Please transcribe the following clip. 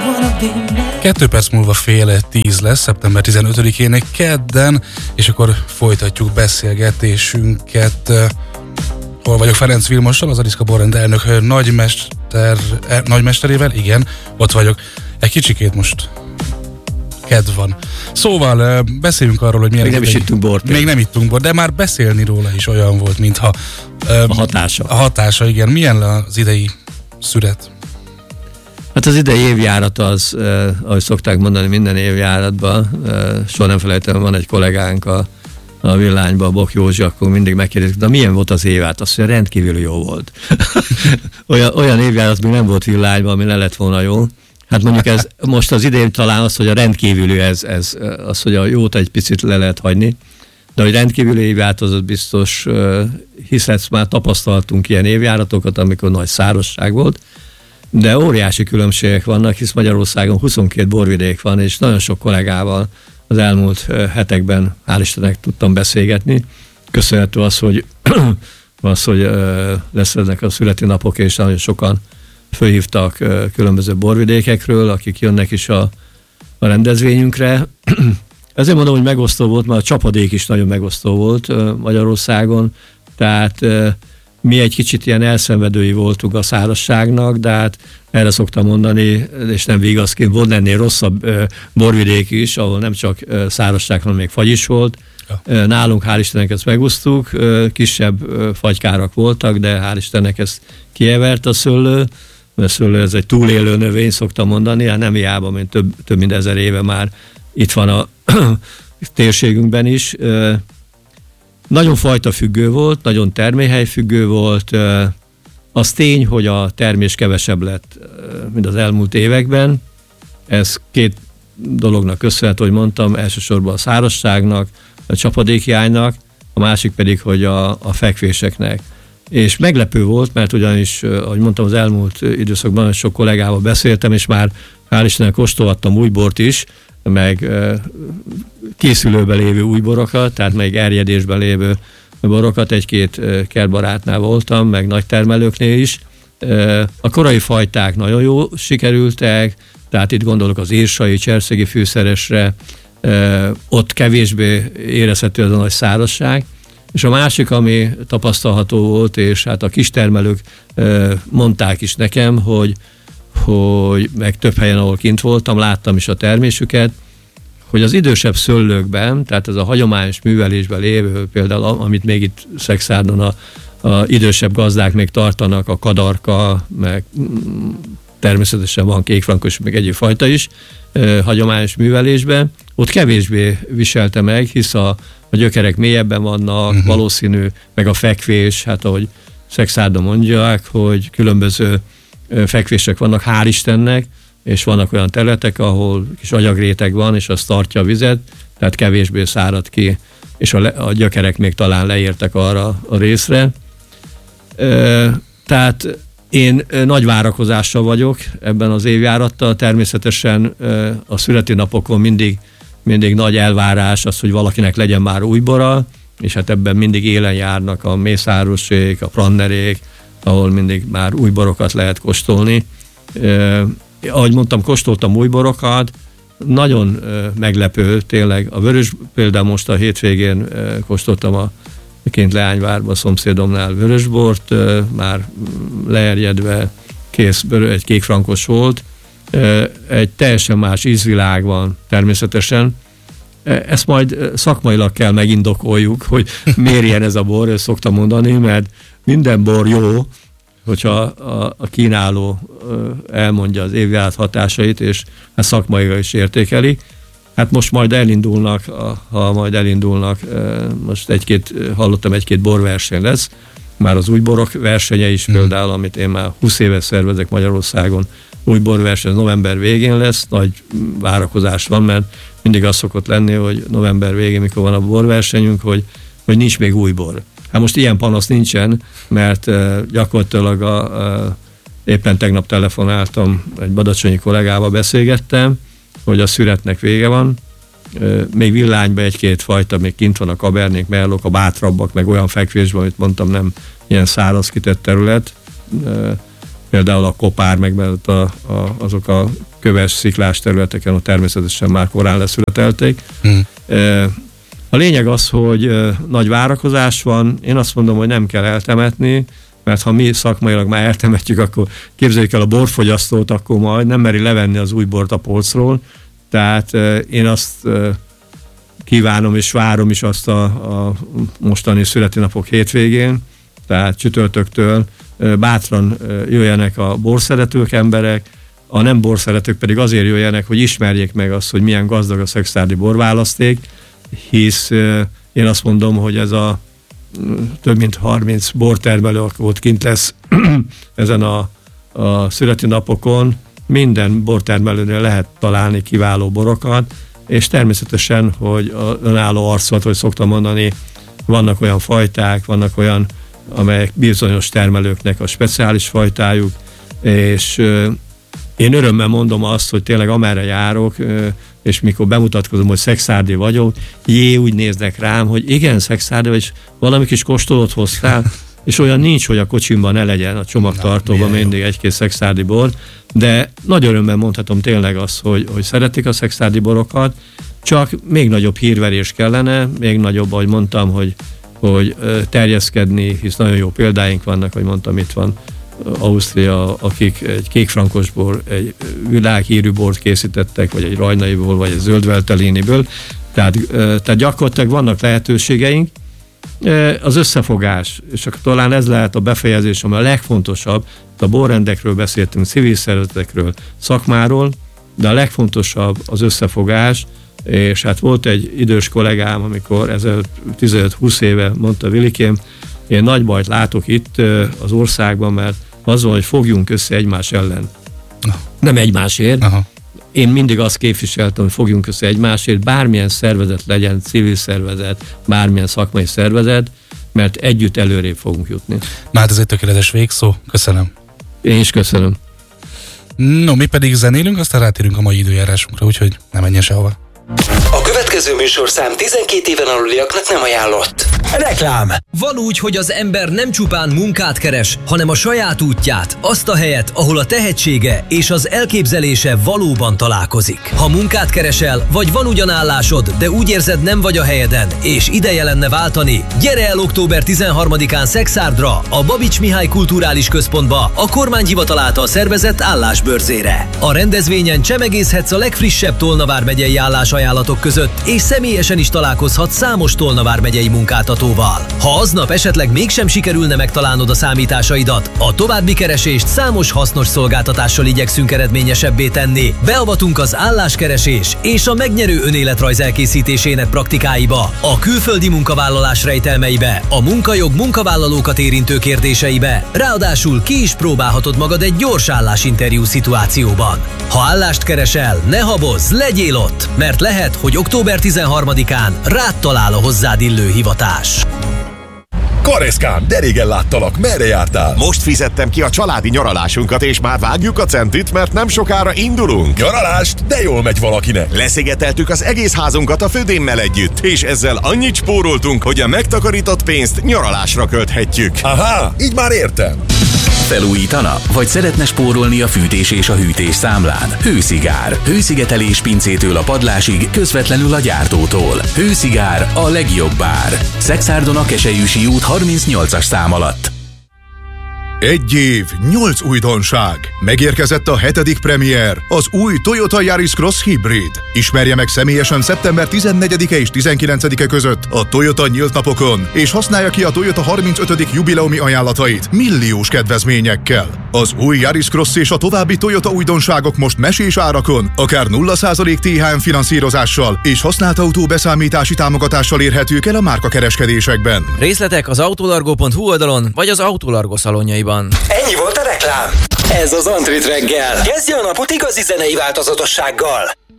2 perc múlva 9:30 lesz, szeptember 15-én kedden, és akkor folytatjuk beszélgetésünket. Hol vagyok Ferenc Vilmossal, az Ariszka Borrend elnök nagymesterével, igen, ott vagyok. Egy kicsikét most kedv van. Szóval beszéljünk arról, hogy milyen... Még nem is ittunk bort. Még nem ittunk bort, de már beszélni róla is olyan volt, mintha... A hatása. A hatása, igen. Milyen az idei szüret? Hát az idei évjárat az, ahogy szokták mondani minden évjáratban, soha nem felejtem, van egy kollégánk a Villányban, a Bok Józsi, akkor mindig megkérdezik, de milyen volt az évjárat? Azt mondja, rendkívül jó volt. olyan évjárat még nem volt Villányban, ami ne lett volna jó. Hát mondjuk ez most az idén talán az, hogy a rendkívüli, ez az, hogy a jót egy picit le lehet hagyni, de hogy rendkívüli évjárat az biztos, hiszen már tapasztaltunk ilyen évjáratokat, amikor nagy szárazság volt, de óriási különbségek vannak, hisz Magyarországon 22 borvidék van, és nagyon sok kollégával az elmúlt hetekben, hál' Istennek tudtam beszélgetni. Köszönhető az, hogy lesznek a születi napok, és nagyon sokan fölhívtak különböző borvidékekről, akik jönnek is a rendezvényünkre. Ezért mondom, hogy megosztó volt, mert a csapadék is nagyon megosztó volt Magyarországon, tehát mi egy kicsit ilyen elszenvedői voltunk a szárazságnak, de hát erre szoktam mondani, és nem vigaszként, volt ennél rosszabb borvidék is, ahol nem csak szárazság, hanem még fagy is volt. Ja. Nálunk hál' Istennek ezt megúsztuk, kisebb fagykárak voltak, de hál' Istennek ezt kievert a szőlő. A szőlő ez egy túlélő növény, szoktam mondani, hát nem hiába, mint több mint 1000 éve már itt van a térségünkben is. Nagyon fajtafüggő volt, nagyon termélyhelyfüggő volt. Az tény, hogy a termés kevesebb lett, mint az elmúlt években. Ez 2 dolognak köszönhető, hogy mondtam, elsősorban a szárazságnak, a csapadékhiánynak, a másik pedig, hogy a fekvéseknek. És meglepő volt, mert ugyanis, ahogy mondtam, az elmúlt időszakban sok kollégával beszéltem, és már hál' Istennek kóstolhattam új bort is, meg készülőben lévő új borokat, tehát még erjedésben lévő borokat, 1-2 kertbarátnál voltam, meg nagy termelőknél is. A korai fajták nagyon jó sikerültek, tehát itt gondolok az írsai, cserszegi fűszeresre, ott kevésbé érezhető az a nagy szárazság. És a másik, ami tapasztalható volt, és hát a kistermelők mondták is nekem, hogy meg több helyen, ahol kint voltam, láttam is a termésüket, hogy az idősebb szőlőkben, tehát ez a hagyományos művelésben lévő, például amit még itt Szekszárdon a idősebb gazdák még tartanak, a kadarka, meg természetesen van kékfrankos, meg egyéb fajta is hagyományos művelésben, ott kevésbé viselte meg, hisz a gyökerek mélyebben vannak, valószínű, meg a fekvés, hát ahogy Szekszárdon mondják, hogy különböző fekvések vannak, hál' Istennek, és vannak olyan területek, ahol kis agyagréteg van, és az tartja a vizet, tehát kevésbé szárad ki, és a gyökerek még talán leértek arra a részre. Tehát én nagy várakozással vagyok ebben az évjárattal, természetesen a születi napokon mindig nagy elvárás az, hogy valakinek legyen már új bora, és hát ebben mindig élen járnak a mészárosék, a prannerék, ahol mindig már új borokat lehet kóstolni. Ahogy mondtam, kóstoltam új borokat, nagyon meglepő tényleg. A vörös, például most a hétvégén kóstoltam a kint Leányvárban, a szomszédomnál vörösbort, már leerjedve kész, egy kékfrankos volt. Egy teljesen más ízvilág van természetesen. Ezt majd szakmailag kell megindokoljuk, hogy miért ilyen ez a bor, ezt szoktam mondani, mert minden bor jó, hogyha a kínáló elmondja az évjárat hatásait, és hát szakmailag is értékeli. Hát most majd elindulnak, most hallottam 1-2 borverseny lesz, már az új borok versenye is például, amit én már 20 éve szervezek Magyarországon, új borverseny november végén lesz, nagy várakozás van, mert mindig az szokott lenni, hogy november végén, mikor van a borversenyünk, hogy nincs még új bor. Hát most ilyen panasz nincsen, mert gyakorlatilag éppen tegnap telefonáltam, egy badacsonyi kollégával beszélgettem, hogy a szüretnek vége van. Még Villányban 1-2 fajta, még kint van a Cabernet Merlot, a bátrabbak, meg olyan fekvésben, amit mondtam, nem ilyen száraz kitett terület. például a kopár, meg azok a köves sziklás területeken ott természetesen már korán leszületelték. A lényeg az, hogy nagy várakozás van, én azt mondom, hogy nem kell eltemetni, mert ha mi szakmailag már eltemetjük, akkor képzeljük el a borfogyasztót, akkor majd nem meri levenni az új bort a polcról, tehát én azt kívánom és várom is azt a mostani születőnapok hétvégén, tehát csütörtöktől bátran jöjjenek a borszeretők emberek, a nem borszeretők pedig azért jöjjenek, hogy ismerjék meg azt, hogy milyen gazdag a szekszárdi borválaszték, hisz én azt mondom, hogy ez a több mint 30 bortermelő, aki ott kint lesz ezen a születőnapokon, minden bortermelőnél lehet találni kiváló borokat, és természetesen, hogy önálló arcolat, hogy szoktam mondani, vannak olyan fajták, vannak olyan, amelyek bizonyos termelőknek a speciális fajtájuk, és én örömmel mondom azt, hogy tényleg amerre járok, és mikor bemutatkozom, hogy szekszárdi vagyok, úgy néznek rám, hogy igen, szekszárdi vagy, és valami kis kóstolót hoztál, és olyan nincs, hogy a kocsimban ne legyen a csomagtartóban mindig egy-két szekszárdi bor, de nagy örömmel mondhatom tényleg azt, hogy szeretik a szekszárdi borokat, csak még nagyobb hírverés kellene, még nagyobb, ahogy mondtam, hogy terjeszkedni, hisz nagyon jó példáink vannak, hogy mondtam, itt van Ausztria, akik egy kékfrankos bor, világhírű bort készítettek, vagy egy rajnaiból, vagy egy zöldvelteliniből, tehát gyakorlatilag vannak lehetőségeink. Az összefogás, és akkor talán ez lehet a befejezés, ami a legfontosabb, a borrendekről beszéltünk, civil szervezetekről, szakmáról, de a legfontosabb az összefogás, és hát volt egy idős kollégám, amikor 15-20 éve mondta Vilikém, én nagy bajt látok itt az országban, mert az van, hogy fogjunk össze egymás ellen. Nem egymásért. Aha. Én mindig azt képviseltem, hogy fogjunk össze egymásért, bármilyen szervezet legyen, civil szervezet, bármilyen szakmai szervezet, mert együtt előrébb fogunk jutni. Na hát ez egy tökéletes végszó. Köszönöm. Én is köszönöm. No, mi pedig zenélünk, aztán rátérünk a mai időjárásunkra, úgyhogy nem menjen sehova. A következő műsorszám 12 éven aluliaknak nem ajánlott. Reklám! Van úgy, hogy az ember nem csupán munkát keres, hanem a saját útját, azt a helyet, ahol a tehetsége és az elképzelése valóban találkozik. Ha munkát keresel, vagy van ugyan állásod, de úgy érzed, nem vagy a helyeden, és ideje lenne váltani, gyere el október 13-án Szekszárdra, a Babics Mihály Kulturális Központba, a kormányhivatal által szervezett állásbörzére. A rendezvényen csemegészhetsz a legfrissebb Tolna vármegyei állásajánlatok között, és személyesen is találkozhatsz számos Tolna vármegyei munkáltatóval. Ha aznap esetleg mégsem sikerülne megtalálnod a számításaidat, a további keresést számos hasznos szolgáltatással igyekszünk eredményesebbé tenni. Beavatunk az álláskeresés és a megnyerő önéletrajz elkészítésének praktikáiba, a külföldi munkavállalás rejtelmeibe, a munkajog munkavállalókat érintő kérdéseibe, ráadásul ki is próbálhatod magad egy gyors állásinterjú szituációban. Ha állást keresel, ne habozz, legyél ott, mert lehet, hogy október 13-án rád talál a hozzád illő hivatás. Kareszkám, de régen láttalak, merre jártál? Most fizettem ki a családi nyaralásunkat, és már vágjuk a centit, mert nem sokára indulunk. Nyaralást? De jól megy valakinek. Leszigeteltük az egész házunkat a födémmel együtt, és ezzel annyit spóroltunk, hogy a megtakarított pénzt nyaralásra költhetjük. Aha, így már értem. Felújítana? Vagy szeretne spórolni a fűtés és a hűtés számlán? Hőszigár. Hőszigetelés pincétől a padlásig, közvetlenül a gyártótól. Hőszigár, a legjobb ár. Szekszárdon a Keselyűsi út 38-as szám alatt. 1 év, 8 újdonság. Megérkezett a 7. premier, az új Toyota Yaris Cross Hybrid. Ismerje meg személyesen szeptember 14-e és 19-e között a Toyota nyílt napokon, és használja ki a Toyota 35. jubileumi ajánlatait milliós kedvezményekkel. Az új Yaris Cross és a további Toyota újdonságok most mesés árakon, akár 0% THM finanszírozással és használt autó beszámítási támogatással érhetők el a márkakereskedésekben. Részletek az autolargo.hu oldalon, vagy az Autolargo szalonjaiban. Ennyi volt a reklám. Ez az Antrit reggel. Kezdje a napot igazi zenei változatossággal.